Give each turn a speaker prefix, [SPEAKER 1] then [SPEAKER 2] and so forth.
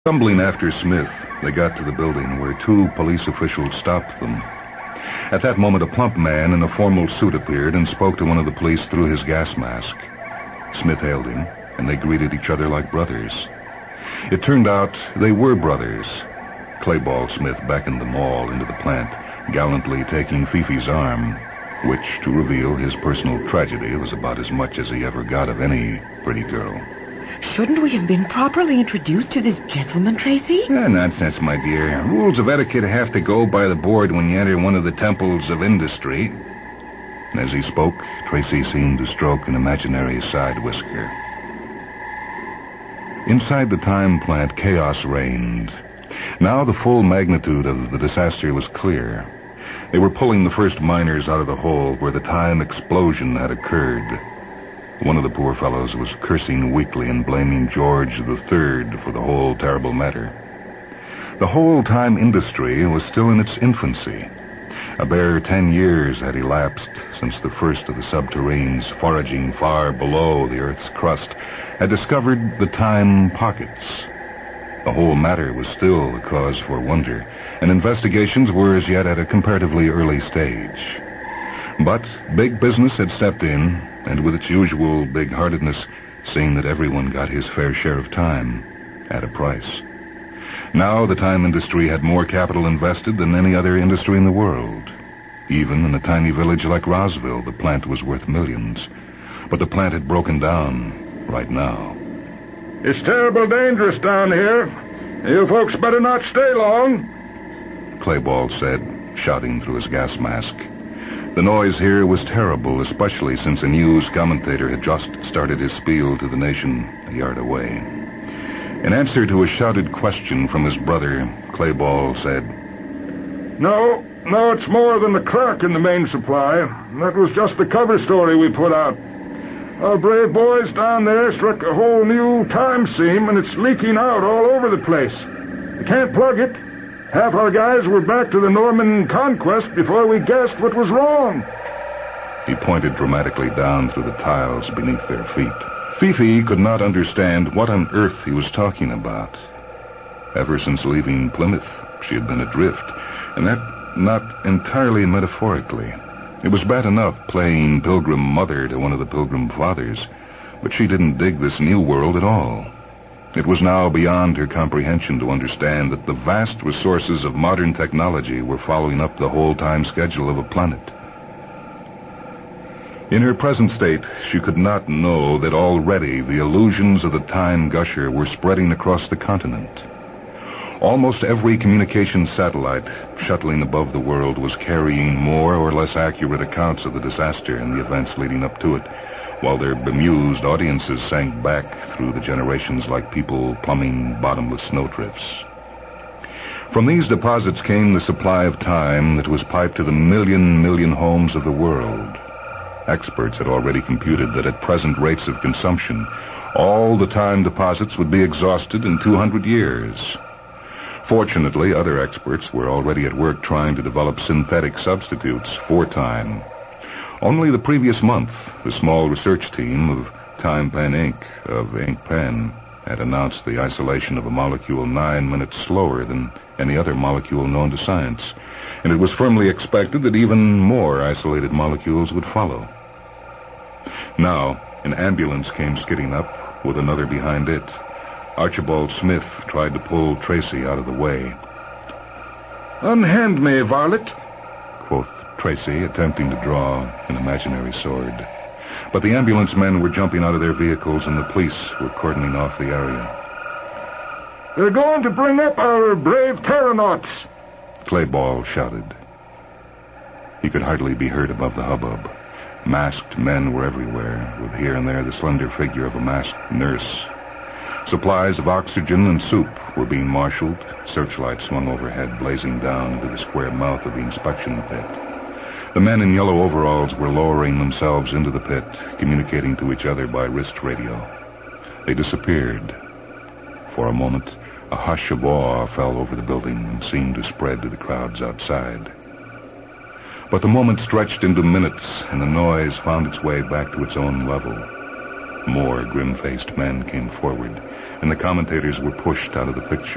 [SPEAKER 1] Stumbling after Smith, they got to the building where two police officials stopped them. At that moment, a plump man in a formal suit appeared and spoke to one of the police through his gas mask. Smith hailed him, and they greeted each other like brothers. It turned out they were brothers. Clayball Smith beckoned them all into the plant, gallantly taking Fifi's arm, which, to reveal his personal tragedy, was about as much as he ever got of any pretty girl.
[SPEAKER 2] Shouldn't we have been properly introduced to this gentleman, Tracy?
[SPEAKER 3] Nonsense, my dear. Rules of etiquette have to go by the board when you enter one of the temples of industry.
[SPEAKER 1] And as he spoke, Tracy seemed to stroke an imaginary side whisker. Inside the time plant, chaos reigned. Now the full magnitude of the disaster was clear. They were pulling the first miners out of the hole where the time explosion had occurred. One of the poor fellows was cursing weakly and blaming George III for the whole terrible matter. The whole time industry was still in its infancy. A bare 10 years had elapsed since the first of the subterraneans, foraging far below the Earth's crust, had discovered the time pockets. The whole matter was still a cause for wonder, and investigations were as yet at a comparatively early stage. But big business had stepped in, and with its usual big-heartedness, seen that everyone got his fair share of time, at a price. Now the time industry had more capital invested than any other industry in the world. Even in a tiny village like Roswell, the plant was worth millions. But the plant had broken down right now.
[SPEAKER 4] It's terrible dangerous down here. You folks better not stay long,
[SPEAKER 1] Clayball said, shouting through his gas mask. The noise here was terrible, especially since a news commentator had just started his spiel to the nation a yard away. In answer to a shouted question from his brother, Clayball said,
[SPEAKER 4] No, it's more than the crack in the main supply. That was just the cover story we put out. Our brave boys down there struck a whole new time seam, and it's leaking out all over the place. We can't plug it. Half our guys were back to the Norman conquest before we guessed what was wrong.
[SPEAKER 1] He pointed dramatically down through the tiles beneath their feet. Fifi could not understand what on earth he was talking about. Ever since leaving Plymouth, she had been adrift, and that not entirely metaphorically. It was bad enough playing Pilgrim Mother to one of the Pilgrim Fathers, but she didn't dig this new world at all. It was now beyond her comprehension to understand that the vast resources of modern technology were following up the whole time schedule of a planet. In her present state, she could not know that already the illusions of the time gusher were spreading across the continent. Almost every communication satellite shuttling above the world was carrying more or less accurate accounts of the disaster and the events leading up to it, while their bemused audiences sank back through the generations like people plumbing bottomless snowdrifts. From these deposits came the supply of time that was piped to the million homes of the world. Experts had already computed that at present rates of consumption, all the time deposits would be exhausted in 200 years. Fortunately, other experts were already at work trying to develop synthetic substitutes for time. Only the previous month, the small research team of Time Pen Inc. of Ink Pen had announced the isolation of a molecule 9 minutes slower than any other molecule known to science, and it was firmly expected that even more isolated molecules would follow. Now, an ambulance came skidding up with another behind it. Archibald Smith tried to pull Tracy out of the way.
[SPEAKER 4] Unhand me, Varlet,
[SPEAKER 1] quoth Tracy, attempting to draw an imaginary sword. But the ambulance men were jumping out of their vehicles and the police were cordoning off the area.
[SPEAKER 4] They're going to bring up our brave terranauts,
[SPEAKER 1] Clayball shouted. He could hardly be heard above the hubbub. Masked men were everywhere, with here and there the slender figure of a masked nurse. Supplies of oxygen and soup were being marshaled. Searchlights swung overhead, blazing down into the square mouth of the inspection pit. The men in yellow overalls were lowering themselves into the pit, communicating to each other by wrist radio. They disappeared. For a moment, a hush of awe fell over the building and seemed to spread to the crowds outside. But the moment stretched into minutes, and the noise found its way back to its own level. More grim-faced men came forward, and the commentators were pushed out of the picture.